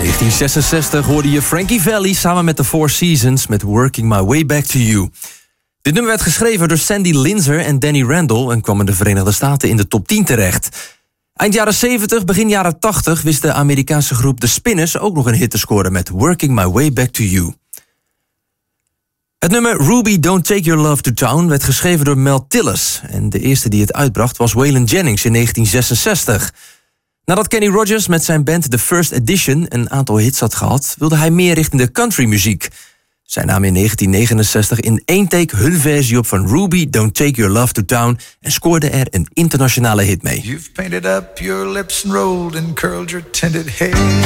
1966 hoorde je Frankie Valli samen met The Four Seasons met Working My Way Back to You. Dit nummer werd geschreven door Sandy Linzer en Danny Randall en kwam in de Verenigde Staten in de top 10 terecht. Eind jaren 70, begin jaren 80 wist de Amerikaanse groep The Spinners ook nog een hit te scoren met Working My Way Back to You. Het nummer Ruby Don't Take Your Love to Town werd geschreven door Mel Tillis en de eerste die het uitbracht was Waylon Jennings in 1966. Nadat Kenny Rogers met zijn band The First Edition een aantal hits had gehad, wilde hij meer richting de countrymuziek. Zij namen in 1969 in één take hun versie op van Ruby Don't Take Your Love to Town en scoorde er een internationale hit mee. You've painted up your lips and rolled and curled your tinted hair.